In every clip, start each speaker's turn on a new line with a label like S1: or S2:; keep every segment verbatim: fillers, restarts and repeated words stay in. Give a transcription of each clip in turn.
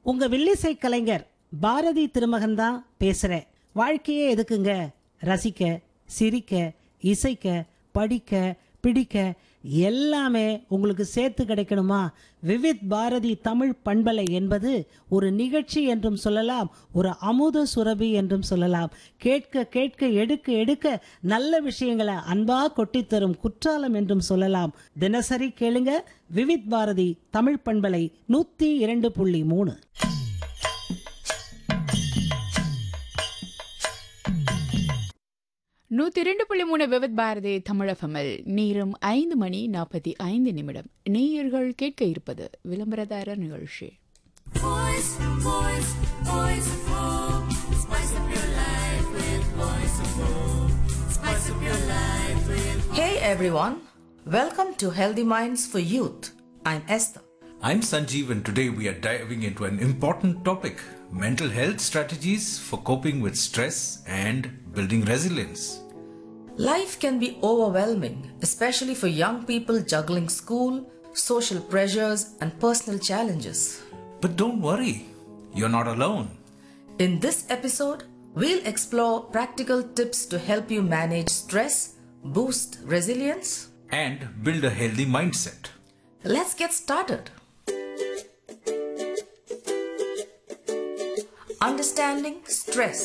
S1: உங்க வில்லிசை கலைஞர் பாரதி திருமகன் தான் பேசுறேன். வாழ்க்கையே எதுக்குங்க? ரசிக்க, சிரிக்க, இசைக்க, படிக்க, பிடிக்க எல்லாமே உங்களுக்கு சேர்த்து கிடைக்கணுமா? விவித் பாரதி தமிழ் பண்பலை என்பது ஒரு நிகழ்ச்சி என்றும் சொல்லலாம், ஒரு அமுத சுரபி என்றும் சொல்லலாம். கேட்க கேட்க எடுக்க எடுக்க நல்ல விஷயங்களை அன்பா கொட்டித்தரும் குற்றாலம் என்றும் சொல்லலாம். தினசரி கேளுங்க விவித் பாரதி தமிழ் பண்பலை நூத்தி இரண்டு புள்ளி மூணு.
S2: நூத்தி இரண்டு புள்ளி மூணு விவித் பாரதி தமிழகமில் நேரம் ஐந்து மணி நாற்பத்தி ஐந்து நிமிடம். நேயர்கள் கேட்க இருப்பது விளம்பரதார நிகழ்ச்சி.
S3: Hey everyone, welcome to Healthy Minds for Youth. I'm Esther.
S4: I'm Sanjeev, and today we are diving into an important topic: mental health strategies for coping with stress and building resilience.
S3: Life can be overwhelming, especially for young people juggling school, social pressures, and personal challenges.
S4: But don't worry, you're not alone.
S3: In this episode, we'll explore practical tips to help you manage stress, boost resilience,
S4: And build a healthy mindset.
S3: Let's get started. Understanding stress.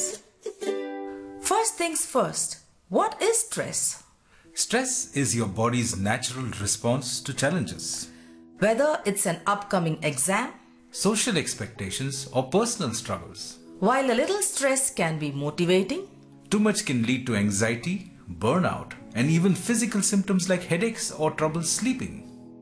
S3: First things first, what is stress?
S4: Stress is your body's natural response to challenges.
S3: Whether it's an upcoming exam,
S4: Social expectations or personal struggles.
S3: while a little stress can be motivating,
S4: Too much can lead to anxiety, burnout, and even physical symptoms like headaches or trouble sleeping.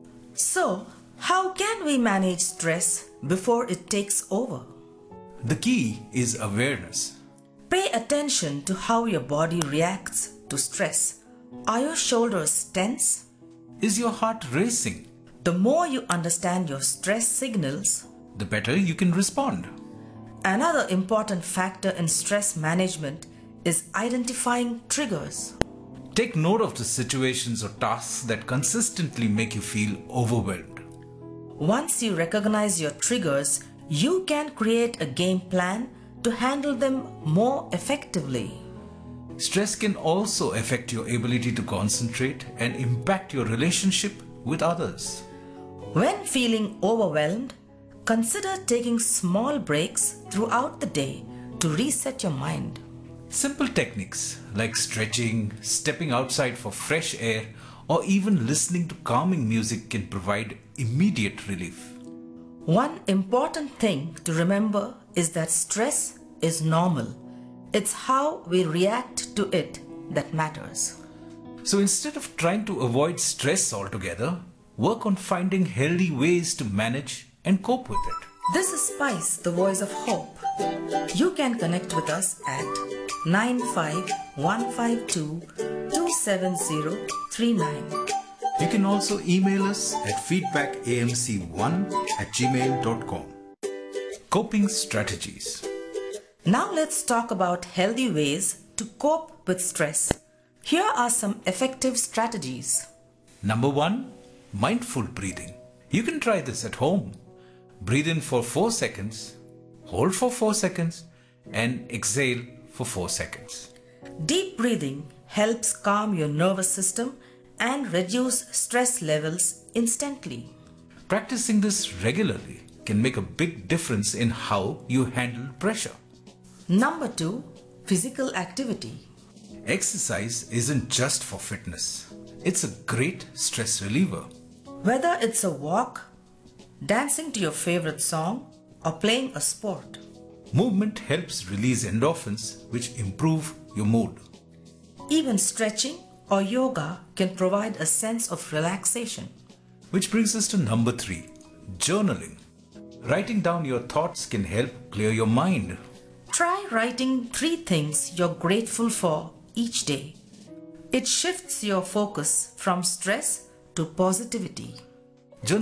S3: so how can we manage stress before it takes over?
S4: The key is awareness.
S3: Pay attention to how your body reacts to stress. Are your shoulders tense?
S4: Is your heart racing?
S3: The more you understand your stress signals,
S4: The better you can respond.
S3: another important factor in stress management is identifying triggers.
S4: Take note of the situations or tasks that consistently make you feel overwhelmed.
S3: Once you recognize your triggers, you can create a game plan to handle them more effectively.
S4: Stress can also affect your ability to concentrate and impact your relationship with others.
S3: When feeling overwhelmed, consider taking small breaks throughout the day to reset your mind.
S4: Simple techniques like stretching, stepping outside for fresh air, or even listening to calming music can provide immediate relief.
S3: One important thing to remember is that stress is normal. It's how we react to it that matters.
S4: So instead of trying to avoid stress altogether, work on finding healthy ways to manage and cope with it.
S3: This is Spice, the voice of hope. You can connect with us at nine five one five two two seven zero three nine.
S4: You can also email us at feedback a m c one at gmail dot com. Coping strategies.
S3: Now let's talk about healthy ways to cope with stress. Here are some effective strategies.
S4: Number one, mindful breathing. You can try this at home. Breathe in for four seconds, hold for four seconds, and exhale for four seconds.
S3: Deep breathing helps calm your nervous system and reduce stress levels instantly.
S4: Practicing this regularly can make a big difference in how you handle pressure.
S3: Number two, physical activity.
S4: Exercise isn't just for fitness. It's a great stress reliever.
S3: Whether it's a walk, dancing to your favorite song, or playing a sport,
S4: Movement helps release endorphins, which improve your mood.
S3: even stretching or yoga can provide a sense of relaxation.
S4: Which brings us to number three, journaling. Writing down your thoughts can help clear your mind.
S3: Try writing three things you're grateful for each day. It shifts your focus from stress to positivity.